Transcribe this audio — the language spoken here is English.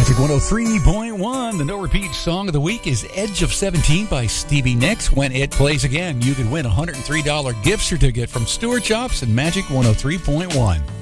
Magic 103.1. The no repeat song of the week is Edge of 17 by Stevie Nicks. When it plays again, you can win a $103 gift certificate from Stuart Chops and Magic 103.1.